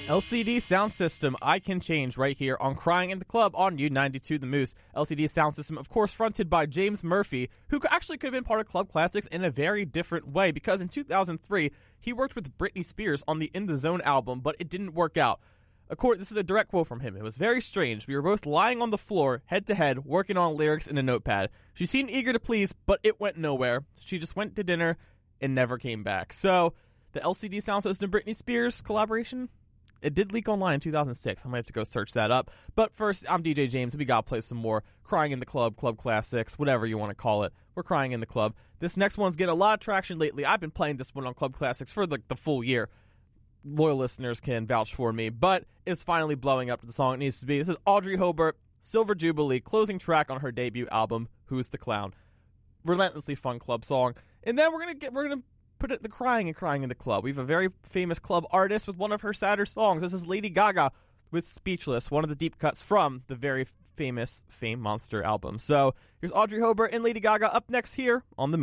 LCD Sound System, I Can Change, right here on Crying in the Club on U92 The Moose. LCD Sound System, of course, fronted by James Murphy, who actually could have been part of Club Classics in a very different way, because in 2003, he worked with Britney Spears on the In the Zone album, but it didn't work out. This is a direct quote from him. It was very strange. We were both lying on the floor, head to head, working on lyrics in a notepad. She seemed eager to please, but it went nowhere. She just went to dinner and never came back. So, the LCD Sound System Britney Spears collaboration, it did leak online in 2006. I might have to go search that up. But first, I'm DJ James. We gotta play some more Crying in the Club, Club Classics, whatever you want to call it. We're Crying in the Club. This next one's getting a lot of traction lately. I've been playing this one on Club Classics for the full year. Loyal listeners can vouch for me, but it's finally blowing up to the song it needs to be. This is Audrey Hobart, Silver Jubilee, closing track on her debut album, Who's the Clown. Relentlessly fun club song. And then we're gonna put it the crying in the club. We have a very famous club artist with one of her sadder songs. This is Lady Gaga with Speechless, one of the deep cuts from the very famous Fame Monster album. So here's Audrey Hobart and Lady Gaga up next here on The Moose.